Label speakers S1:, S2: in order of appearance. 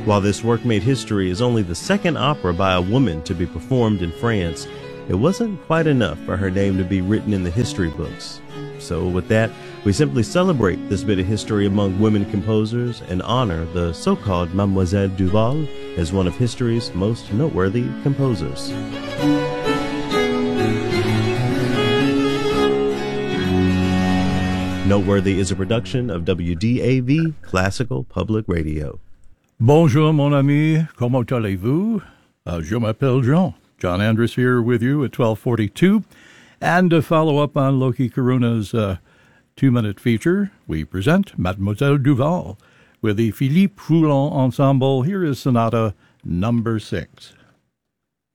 S1: While this work made history as only the second opera by a woman to be performed in France, it wasn't quite enough for her name to be written in the history books. So with that, we simply celebrate this bit of history among women composers and honor the so-called Mademoiselle Duval as one of history's most noteworthy composers. Noteworthy is a production of WDAV Classical Public Radio.
S2: Bonjour, mon ami. Comment allez-vous? Je m'appelle Jean. John Andrus here with you at 12:42. And to follow up on Loki Karuna's 2-minute feature, we present Mademoiselle Duval with the Philippe Foulon Ensemble. Here is Sonata Number 6.